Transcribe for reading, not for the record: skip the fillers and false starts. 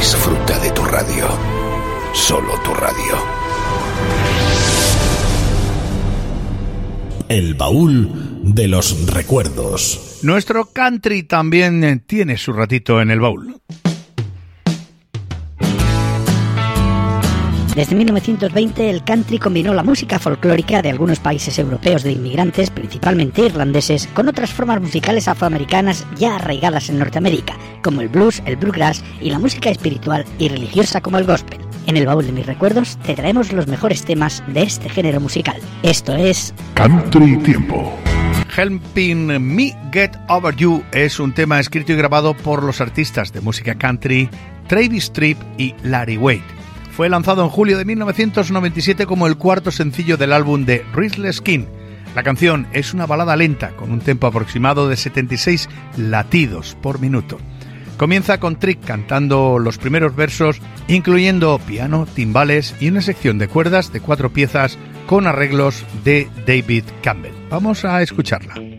Disfruta de tu radio. Solo tu radio. El baúl de los recuerdos. Nuestro country también tiene su ratito en el baúl. Desde 1920 el country combinó la música folclórica de algunos países europeos de inmigrantes, principalmente irlandeses, con otras formas musicales afroamericanas ya arraigadas en Norteamérica, como el blues, el bluegrass y la música espiritual y religiosa como el gospel. En el baúl de mis recuerdos te traemos los mejores temas de este género musical. Esto es Country Tiempo. Helping Me Get Over You es un tema escrito y grabado por los artistas de música country Travis Tritt y Larry Wade. Fue lanzado en julio de 1997 como el cuarto sencillo del álbum de Restless King. La canción es una balada lenta con un tempo aproximado de 76 latidos por minuto. Comienza con Trick cantando los primeros versos, incluyendo piano, timbales y una sección de cuerdas de 4 piezas con arreglos de David Campbell. Vamos a escucharla.